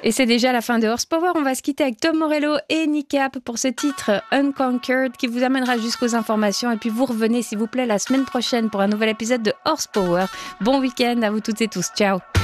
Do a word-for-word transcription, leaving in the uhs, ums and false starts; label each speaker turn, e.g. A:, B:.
A: Et c'est déjà la fin de Horsepower. On va se quitter avec Tom Morello et Nick Cap pour ce titre Unconquered qui vous amènera jusqu'aux informations. Et puis vous revenez s'il vous plaît la semaine prochaine pour un nouvel épisode de Horsepower. Bon week-end à vous toutes et tous. Ciao.